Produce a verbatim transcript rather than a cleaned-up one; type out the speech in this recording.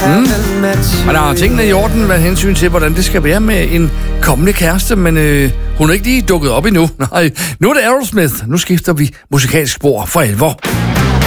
Man har tingene i orden med hensyn til, hvordan det skal være med en kommende kæreste, men øh, hun er ikke lige dukket op endnu. Nej, nu er det Aerosmith. Nu skifter vi musikalsk spor for alvor.